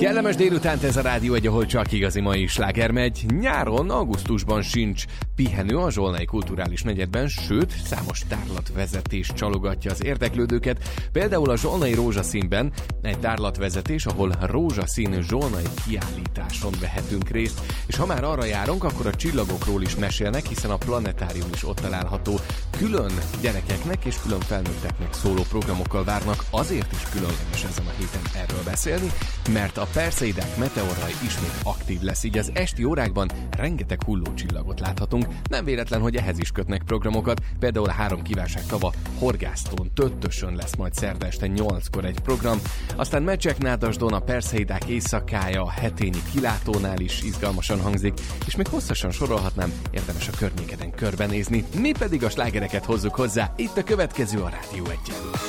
Kellemes délutánt ez a Rádió Egy, ahol csak igazi mai sláger megy. Nyáron, augusztusban sincs pihenő a zsolnai kulturális negyedben, sőt, számos tárlatvezetés csalogatja az érdeklődőket. Például a zsolnai rózsaszínben egy tárlatvezetés, ahol rózsaszín zsolnai kiállításon vehetünk részt. És ha már arra járunk, akkor a csillagokról is mesélnek, hiszen a planetárium is ott található. Külön gyerekeknek és külön felnőtteknek szóló programokkal várnak, azért is különleges ezen a héten erről beszélni, mert a Perseidák meteorraj ismét aktív lesz, így az esti órákban rengeteg hullócsillagot láthatunk. Nem véletlen, hogy ehhez is kötnek programokat, például a 3 kívánság tava Horgásztón, Töttösön lesz majd szerda este 8-kor egy program, aztán Mecseknádasdon a Perseidák éjszakája, a Hetényi kilátónál is izgalmasan hangzik, és még hosszasan sorolhatnám, érdemes a környékeden körbenézni. Mi pedig a slágereket hozzuk hozzá, itt a következő a Rádió Egyen.